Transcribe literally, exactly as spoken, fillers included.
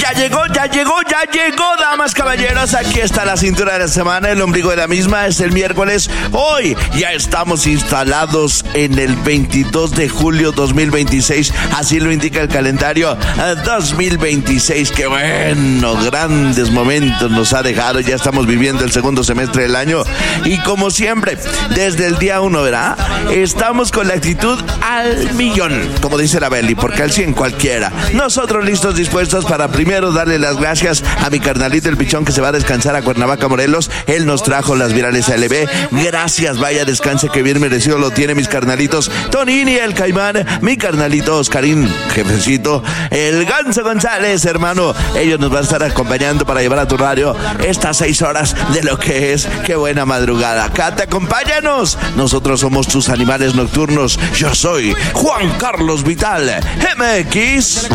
Ya llegó, ya llegó, ya llegó, damas, caballeros. Aquí está la cintura de la semana, el ombligo de la misma. Es el miércoles. Hoy ya estamos instalados en el veintidós de julio dos mil veintiséis. Así lo indica el calendario dos mil veintiséis. Qué bueno, grandes momentos nos ha dejado. Ya estamos viviendo el segundo semestre del año. Y como siempre, desde el día uno, ¿verdad? Estamos con la actitud al millón, como dice la Beli, porque al cien cualquiera. Nosotros listos, dispuestos para primero darle las gracias a mi carnalito el Pichón, que se va a descansar a Cuernavaca, Morelos. Él nos trajo las virales A L B. Gracias, vaya descanse que bien merecido lo tiene, mis carnalitos Tonini el Caimán, mi carnalito Oscarín, jefecito, el Ganso González, hermano. Ellos nos van a estar acompañando para llevar a tu radio estas seis horas de lo que es Qué Buena Madrugada. Cata, acompáñanos. Nosotros somos tus animales nocturnos. Yo soy Juan Carlos Vital, M X.